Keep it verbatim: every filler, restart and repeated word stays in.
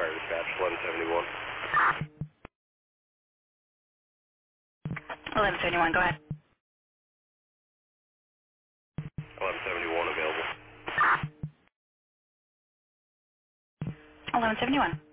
fire dispatch, eleven seventy-one. eleven seventy-one, go ahead. eleven seventy-one available. eleven seventy-one.